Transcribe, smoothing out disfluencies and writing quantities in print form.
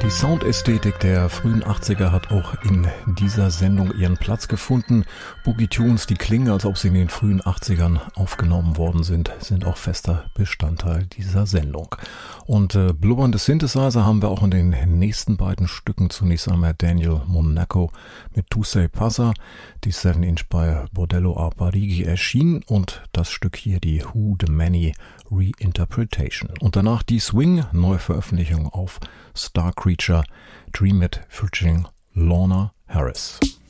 Die Soundästhetik der frühen 80er hat auch in dieser Sendung ihren Platz gefunden. Boogie Tunes, die klingen, als ob sie in den frühen 80ern aufgenommen worden sind auch fester Bestandteil dieser Sendung. Und blubbernde Synthesizer haben wir auch in den nächsten beiden Stücken. Zunächst einmal Daniel Monaco mit Tu Sei Passa, die 7-Inch bei Bordello a Parigi erschien, und das Stück hier die Who the Many Reinterpretation. Und danach die Swing, Neuveröffentlichung auf Star Creature, Dream It featuring Lorna Harris.